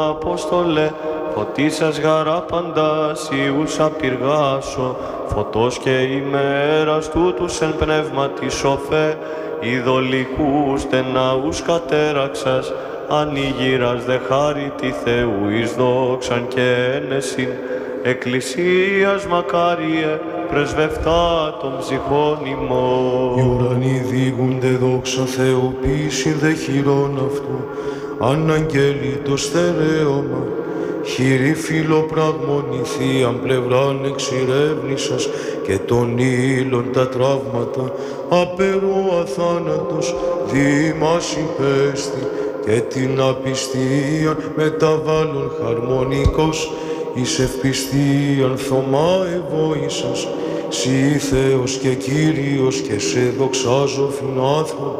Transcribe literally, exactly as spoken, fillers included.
Απόστολε, φωτίσας γαράπαντας Ιούσα πυργάσω, φωτός και ημέρας τούτους εν πνεύματι σοφέ, ειδωλικούς στεναούς κατέραξας, ανοίγυρας δε χάρητη Θεού εις δόξαν και ένεσιν, εκκλησίας μακάριε, πρεσβευτά των ψυχών ημών. Οι ουρανοί διηγούνται δόξα Θεού, πίσιν δε χειρών αυτού, αναγγέλει το στερέωμα, χειρή φιλοπράγμονη θείαν πλευράν εξηρεύνησας και των ήλων τα τραύματα, απερού αθάνατος δήμας υπέστη και την απιστίαν μεταβάλλον χαρμονικός, εις ευπιστίαν θωμά ευόησας, Συ Θεός και Κύριος και σε δοξάζω φινάθρο,